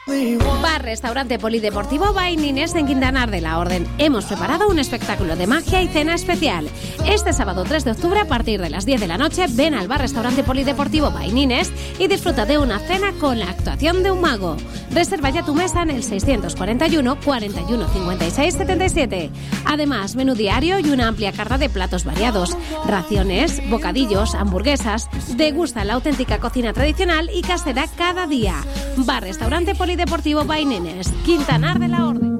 Bar Restaurante Polideportivo Bainines en Quintanar de la Orden. Hemos preparado un espectáculo de magia y cena especial. Este sábado 3 de octubre a partir de las 10 de la noche ven al Bar Restaurante Polideportivo Bainines y disfruta de una cena con la actuación de un mago. Reserva ya tu mesa en el 641 41 56 77. Además, menú diario y una amplia carta de platos variados, raciones, bocadillos, hamburguesas. Degusta la auténtica cocina tradicional y casera cada día. Bar Restaurante Polideportivo Bainines, Quintanar de la Orden.